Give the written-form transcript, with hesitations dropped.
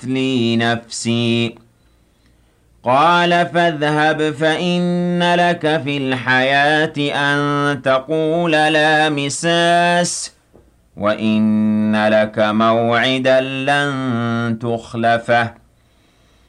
لي نفسي. قال فاذهب فإن لك في الحياة أن تقول لا مساس وإن لك موعدا لن تخلفه